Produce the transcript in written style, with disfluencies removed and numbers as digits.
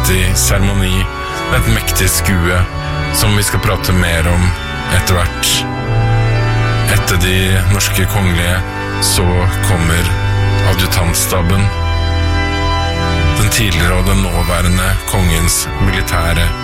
mektig seremoni, et mektig skue, som vi skal prate mer om etter hvert. Etter de norske kongelige så kommer adjutantstaben, den tidligere og den nåværende kongens militære